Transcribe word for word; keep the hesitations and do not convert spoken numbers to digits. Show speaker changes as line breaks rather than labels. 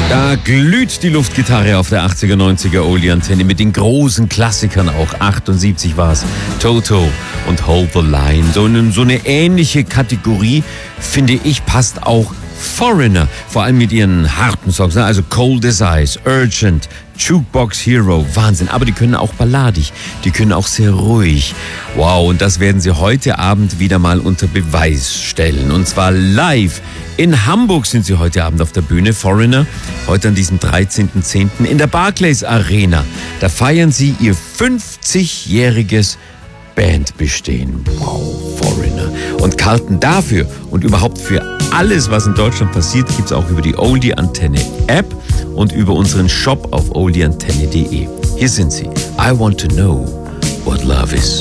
Da glüht die Luftgitarre auf der achtziger, neunziger Oldie-Antenne mit den großen Klassikern auch. achtundsiebzig war es Toto und Hold the Line. So eine, so eine ähnliche Kategorie, finde ich, passt auch Foreigner. Vor allem mit ihren harten Songs, ne? Also Cold as Ice, Urgent, Jukebox Hero, Wahnsinn. Aber die können auch balladig, die können auch sehr ruhig. Wow, und das werden sie heute Abend wieder mal unter Beweis stellen. Und zwar live. In Hamburg sind sie heute Abend auf der Bühne, Foreigner. Heute an diesem dreizehnten zehnten in der Barclays Arena. Da feiern sie ihr fünfzigjähriges Bandbestehen. Wow, Foreigner. Und Karten dafür und überhaupt für alles, was in Deutschland passiert, gibt es auch über die Oldie Antenne App und über unseren Shop auf oldie antenne punkt de. Hier sind sie. I want to know what love is.